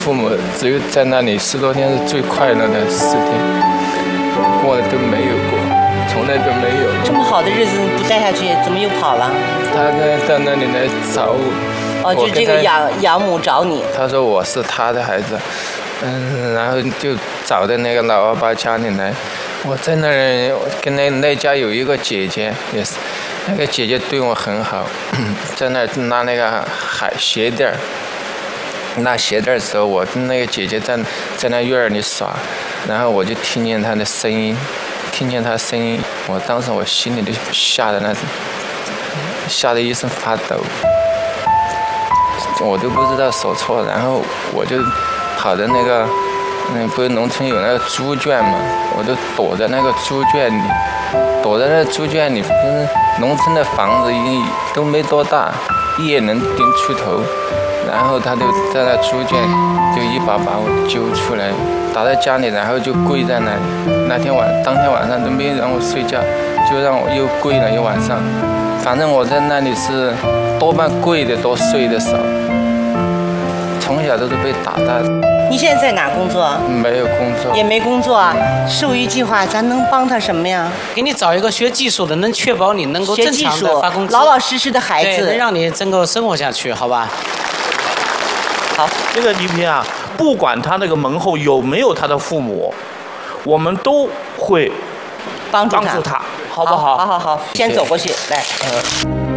父母只有在那里10多天是最快乐的10天，过了都没有过，从来都没有。 这么好的日子你不带下去，怎么又跑了？ 他在那里来找我。 哦，就这个养母找你。 他说我是他的孩子，然后就找到那个老二爸家里来。我在那儿跟那家有一个姐姐，也是那个姐姐对我很好，在那儿拿那个鞋垫儿。拿鞋带的时候，我跟那个姐姐在那院里耍，然后我就听见她的声音，我当时我心里就吓得一身发抖，我都不知道说错，然后我就跑到不是农村有那个猪圈嘛，我就躲在那个猪圈里，就是农村的房子都没多大，一眼能盯出头。然后他就在那猪圈，就一把把我揪出来，打在家里，然后就跪在那里。当天晚上都没让我睡觉，就让我又跪了一晚上。反正我在那里是多半跪的多，睡的少。从小都是被打大的。 你现在在哪工作？ 没有工作。 也没工作啊？授育计划咱能帮他什么呀？ 给你找一个学技术的，能确保你能够正常的发工资， 老老实实的孩子， 能让你能够生活下去，好吧？ 好， 那个倪萍啊，不管他那个门后有没有他的父母，我们都会帮助他，好不好？ 好，先走过去，来。